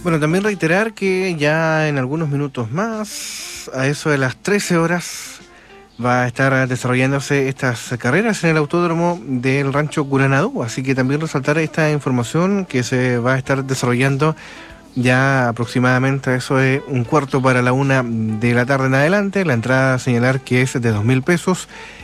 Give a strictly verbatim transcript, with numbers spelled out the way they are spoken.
Bueno, también reiterar que ya en algunos minutos más, a eso de las trece horas, va a estar desarrollándose estas carreras en el autódromo del Rancho Curanadú, así que también resaltar esta información que se va a estar desarrollando ya aproximadamente a eso de un cuarto para la una de la tarde en adelante. La entrada, señalar que es de dos mil pesos